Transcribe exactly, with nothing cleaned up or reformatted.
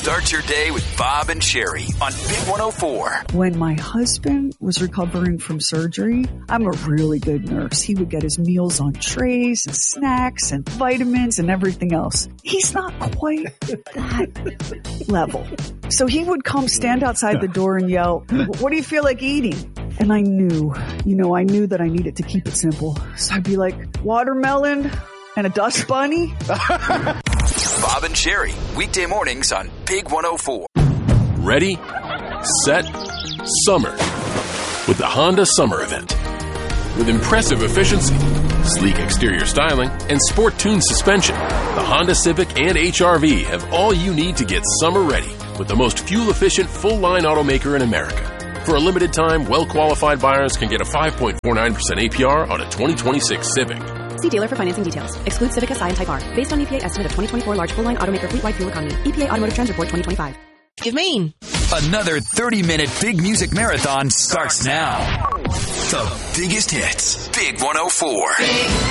Start your day with Bob and Sherry on Big one oh four. When my husband was recovering from surgery, I'm a really good nurse. He would get his meals on trays and snacks and vitamins and everything else. He's not quite that level. So he would come stand outside the door and yell, "What do you feel like eating?" And I knew, you know, I knew that I needed to keep it simple. So I'd be like, watermelon and a dust bunny. Bob and Sherry, weekday mornings on Big one oh four. Ready, set, summer with the Honda Summer Event. With impressive efficiency, sleek exterior styling, and sport-tuned suspension, the Honda Civic and H R V have all you need to get summer ready with the most fuel-efficient full-line automaker in America. For a limited time, well-qualified buyers can get a five point four nine percent A P R on a twenty twenty-six Civic. See dealer for financing details. Excludes Civic S I and Type R. Based on E P A estimate of twenty twenty-four large full-line automaker fleet-wide fuel economy. E P A Automotive Trends Report twenty twenty-five. Give mean. Another thirty-minute big music marathon starts now. The biggest hits. Big one oh four.